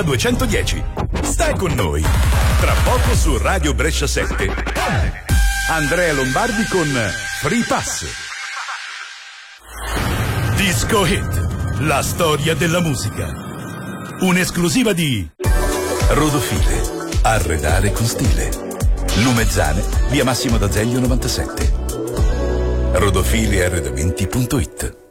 210. Stai con noi. Tra poco su Radio Brescia 7. Andrea Lombardi con Free Pass. Disco Hit, la storia della musica. Un'esclusiva di Rodofile, arredare con stile. Lumezzane, via Massimo d'Azeglio 97. Rodofiliarredamenti.it.